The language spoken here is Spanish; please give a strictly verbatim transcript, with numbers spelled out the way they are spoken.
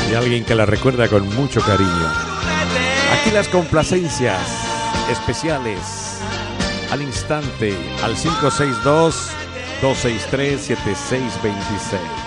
Y alguien que la recuerda con mucho cariño. Aquí las complacencias especiales al instante al cinco seis dos, dos seis tres, siete seis dos seis.